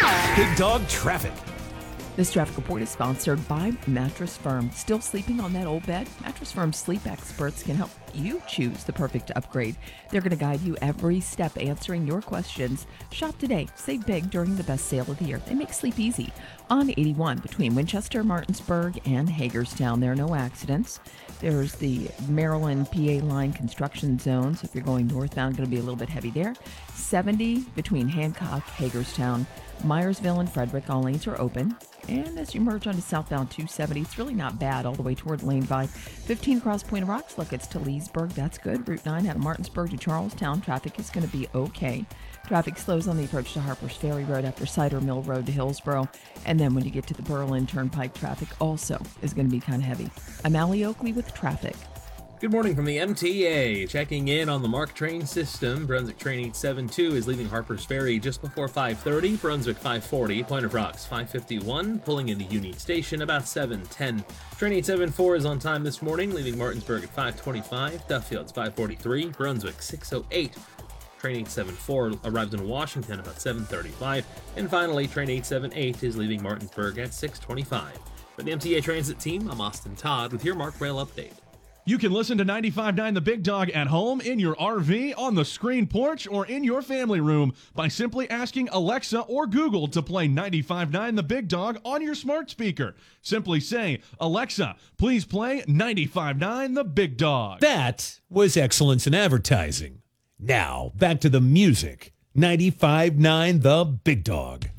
Big Dog Traffic. This traffic report is sponsored by Mattress Firm. Still sleeping on that old bed? Mattress Firm's sleep experts can help you choose the perfect upgrade. They're going to guide you every step, answering your questions. Shop today. Save big during the best sale of the year. They make sleep easy. On 81 between Winchester, Martinsburg, and Hagerstown. There are no accidents. There's the Maryland PA line construction zone, so if you're going northbound, going to be a little bit heavy there. 70 between Hancock, Hagerstown, Myersville, and Frederick. All lanes are open. And as you merge onto southbound 270, it's really not bad all the way toward Lane 5. 15 across Point of Rocks. Look, it's to Leesburg. That's good. Route 9 out of Martinsburg to Charlestown. Traffic is going to be okay. Traffic slows on the approach to Harper's Ferry Road after Cider Mill Road to Hillsboro. And then when you get to the Berlin Turnpike, traffic also is going to be kind of heavy. I'm Allie Oakley with traffic. Good morning from the MTA. Checking in on the MARC train system. Brunswick Train 872 is leaving Harper's Ferry just before 5:30. Brunswick 540. Point of Rocks 551. Pulling into Union Station about 7:10. Train 874 is on time this morning, leaving Martinsburg at 5:25. Duffield's 5:43. Brunswick 6:08. Train 874 arrives in Washington about 7:35. And finally, Train 878 is leaving Martinsburg at 6:25. For the MTA Transit team, I'm Austin Todd with your MARC Rail Update. You can listen to 95.9 The Big Dog at home, in your RV, on the screen porch, or in your family room by simply asking Alexa or Google to play 95.9 The Big Dog on your smart speaker. Simply say, Alexa, please play 95.9 The Big Dog. That was excellence in advertising. Now, back to the music. 95.9 The Big Dog.